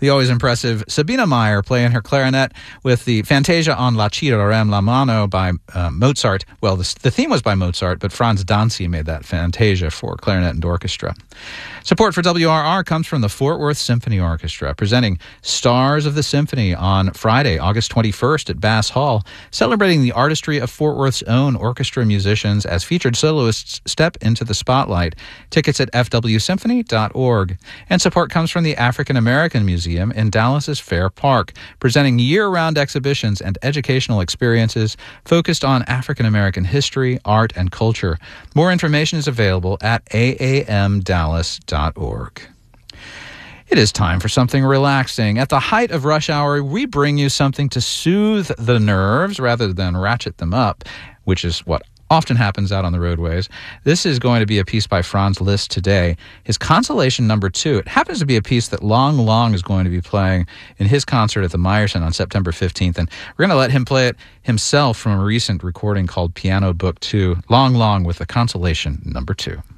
The always impressive Sabina Meyer playing her clarinet with the Fantasia on La Cirarem la Mano by Mozart. Well, the theme was by Mozart, but Franz Danzi made that Fantasia for clarinet and orchestra. Support for WRR comes from the Fort Worth Symphony Orchestra, presenting Stars of the Symphony on Friday, August 21st at Bass Hall, celebrating the artistry of Fort Worth's own orchestra musicians as featured soloists step into the spotlight. Tickets at fwsymphony.org. And support comes from the African American Museum in Dallas's Fair Park, presenting year-round exhibitions and educational experiences focused on African American history, art, and culture. More information is available at aamdallas.org. It is time for something relaxing. At the height of rush hour, we bring you something to soothe the nerves rather than ratchet them up, which is what often happens out on the roadways. This is going to be a piece by Franz Liszt today. His Consolation No. 2. It happens to be a piece that Long Long is going to be playing in his concert at the Meyerson on September 15th, and we're going to let him play it himself from a recent recording called Piano Book 2, Long Long with the Consolation No. 2.